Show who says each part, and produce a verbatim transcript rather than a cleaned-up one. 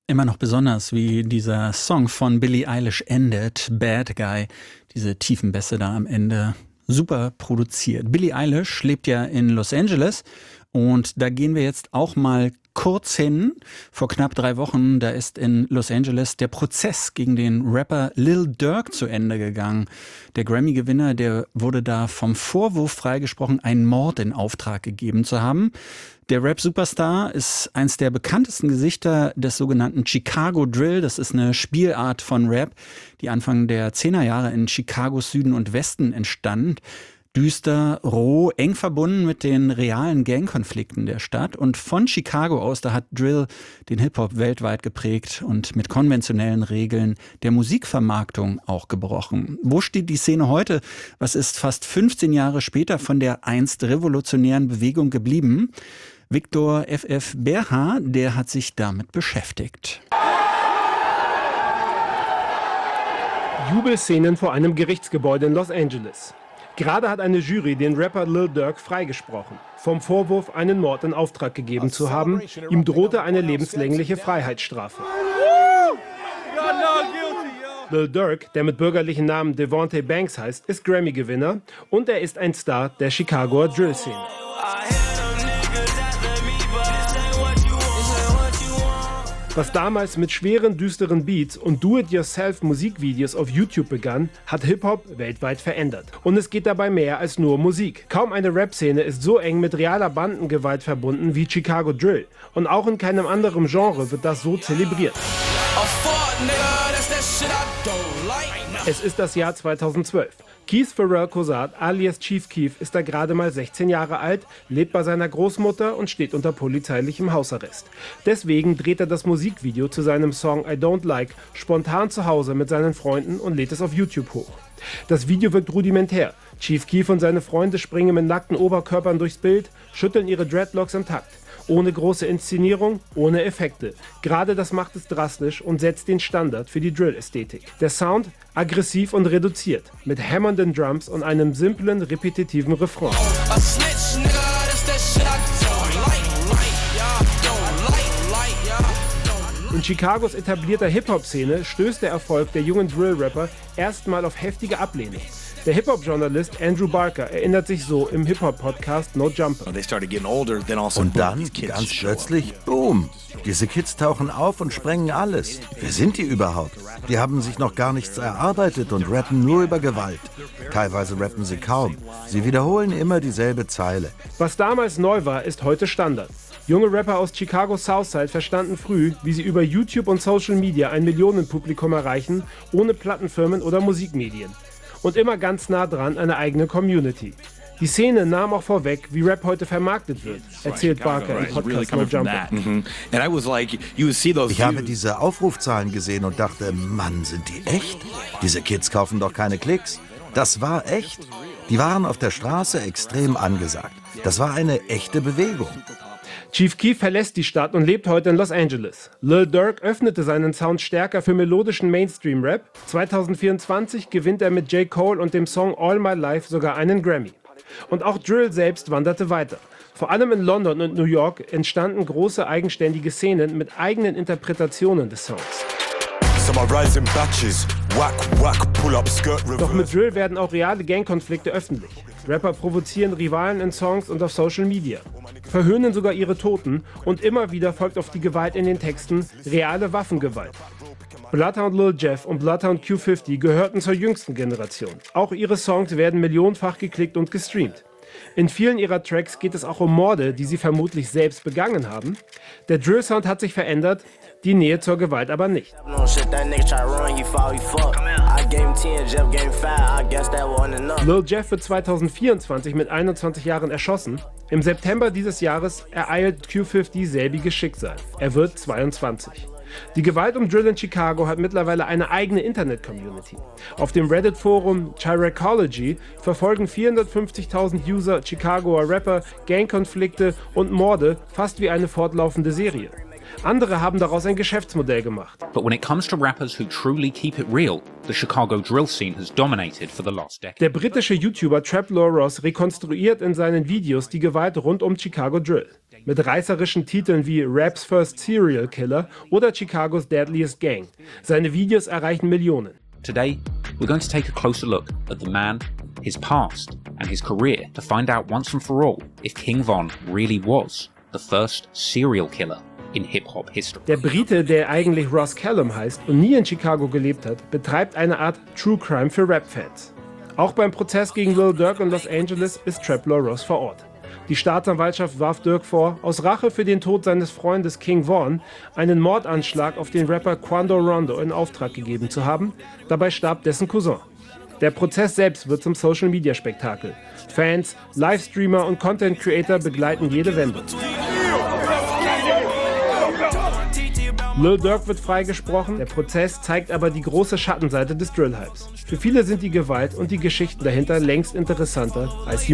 Speaker 1: Immer noch besonders, wie dieser Song von Billie Eilish endet, Bad Guy, diese tiefen Bässe da am Ende, super produziert. Billie Eilish lebt ja in Los Angeles und da gehen wir jetzt auch mal kurz hin. Vor knapp drei Wochen, da ist in Los Angeles der Prozess gegen den Rapper Lil Durk zu Ende gegangen. Der Grammy-Gewinner, der wurde da vom Vorwurf freigesprochen, einen Mord in Auftrag gegeben zu haben. Der Rap-Superstar ist eins der bekanntesten Gesichter des sogenannten Chicago Drill. Das ist eine Spielart von Rap, die Anfang der Zehnerjahre in Chicagos Süden und Westen entstand. Düster, roh, eng verbunden mit den realen Gangkonflikten der Stadt. Und von Chicago aus, da hat Drill den Hip-Hop weltweit geprägt und mit konventionellen Regeln der Musikvermarktung auch gebrochen. Wo steht die Szene heute? Was ist fast fünfzehn Jahre später von der einst revolutionären Bewegung geblieben? Viktor F F Berha, der hat sich damit beschäftigt.
Speaker 2: Jubelszenen vor einem Gerichtsgebäude in Los Angeles. Gerade hat eine Jury den Rapper Lil Durk freigesprochen, vom Vorwurf, einen Mord in Auftrag gegeben zu haben. Ihm drohte eine lebenslängliche Freiheitsstrafe. Lil Durk, der mit bürgerlichen Namen Devontae Banks heißt, ist Grammy-Gewinner und er ist ein Star der Chicagoer Drill-Szene. Was damals mit schweren, düsteren Beats und Do-it-yourself-Musikvideos auf YouTube begann, hat Hip-Hop weltweit verändert. Und es geht dabei mehr als nur um Musik. Kaum eine Rap-Szene ist so eng mit realer Bandengewalt verbunden wie Chicago Drill. Und auch in keinem anderen Genre wird das so zelebriert. Es ist das Jahr zweitausendzwölf. Keith Pharrell Cosart alias Chief Keef ist da gerade mal sechzehn Jahre alt, lebt bei seiner Großmutter und steht unter polizeilichem Hausarrest. Deswegen dreht er das Musikvideo zu seinem Song I Don't Like spontan zu Hause mit seinen Freunden und lädt es auf YouTube hoch. Das Video wirkt rudimentär. Chief Keef und seine Freunde springen mit nackten Oberkörpern durchs Bild, schütteln ihre Dreadlocks im Takt. Ohne große Inszenierung, ohne Effekte. Gerade das macht es drastisch und setzt den Standard für die Drill-Ästhetik. Der Sound aggressiv und reduziert, mit hämmernden Drums und einem simplen, repetitiven Refrain. In Chicagos etablierter Hip-Hop-Szene stößt der Erfolg der jungen Drill-Rapper erstmal auf heftige Ablehnung. Der Hip-Hop-Journalist Andrew Barker erinnert sich so im Hip-Hop-Podcast No Jumper.
Speaker 3: Und dann, ganz plötzlich, boom, diese Kids tauchen auf und sprengen alles. Wer sind die überhaupt? Die haben sich noch gar nichts erarbeitet und rappen nur über Gewalt. Teilweise rappen sie kaum. Sie wiederholen immer dieselbe Zeile.
Speaker 2: Was damals neu war, ist heute Standard. Junge Rapper aus Chicago Southside verstanden früh, wie sie über YouTube und Social Media ein Millionenpublikum erreichen, ohne Plattenfirmen oder Musikmedien. Und immer ganz nah dran eine eigene Community. Die Szene nahm auch vorweg, wie Rap heute vermarktet wird, erzählt Barker im Podcast No Jumper.
Speaker 3: Ich habe diese Aufrufzahlen gesehen und dachte, Mann, sind die echt? Diese Kids kaufen doch keine Klicks. Das war echt. Die waren auf der Straße extrem angesagt. Das war eine echte Bewegung.
Speaker 2: Chief Keef verlässt die Stadt und lebt heute in Los Angeles. Lil Durk öffnete seinen Sound stärker für melodischen Mainstream-Rap. zweitausendvierundzwanzig gewinnt er mit J. Cole und dem Song All My Life sogar einen Grammy. Und auch Drill selbst wanderte weiter. Vor allem in London und New York entstanden große eigenständige Szenen mit eigenen Interpretationen des Songs. Doch mit Drill werden auch reale Gangkonflikte öffentlich. Rapper provozieren Rivalen in Songs und auf Social Media, verhöhnen sogar ihre Toten und immer wieder folgt auf die Gewalt in den Texten reale Waffengewalt. Bloodhound Lil Jeff und Bloodhound Q fünfzig gehörten zur jüngsten Generation. Auch ihre Songs werden millionenfach geklickt und gestreamt. In vielen ihrer Tracks geht es auch um Morde, die sie vermutlich selbst begangen haben. Der Drill-Sound hat sich verändert, die Nähe zur Gewalt aber nicht. Lil Jeff wird zweitausendvierundzwanzig mit einundzwanzig Jahren erschossen. Im September dieses Jahres ereilt Q fünfzig selbiges Schicksal. Er wird zweiundzwanzig. Die Gewalt um Drill in Chicago hat mittlerweile eine eigene Internet-Community. Auf dem Reddit-Forum Chiracology verfolgen vierhundertfünfzigtausend User Chicagoer Rapper, Gangkonflikte und Morde fast wie eine fortlaufende Serie. Andere haben daraus ein Geschäftsmodell gemacht.
Speaker 4: But when it comes to rappers who truly keep it real, the Chicago drill scene has dominated for the last decade.
Speaker 2: Der britische YouTuber Trap Lore Ross rekonstruiert in seinen Videos die Gewalt rund um Chicago Drill. mit reißerischen Titeln wie Rap's First Serial Killer oder Chicagos Deadliest Gang. Seine Videos erreichen Millionen.
Speaker 4: Today, we're going to take a closer look at the man, his past, and his career to find out once and for all if King Von really was the first serial killer in Hip-Hop history.
Speaker 2: Der Brite, der eigentlich Ross Callum heißt und nie in Chicago gelebt hat, betreibt eine Art True Crime für Rap-Fans. Auch beim Prozess gegen Lil Durk in Los Angeles ist Traplaw Ross vor Ort. Die Staatsanwaltschaft warf Durk vor, aus Rache für den Tod seines Freundes King Von einen Mordanschlag auf den Rapper Quando Rondo in Auftrag gegeben zu haben. Dabei starb dessen Cousin. Der Prozess selbst wird zum Social-Media-Spektakel. Fans, Livestreamer und Content-Creator begleiten jede Wendung. Lil Durk wird freigesprochen, der Prozess zeigt aber die große Schattenseite des Drill-Hypes. Für viele sind die Gewalt und die Geschichten dahinter längst interessanter als die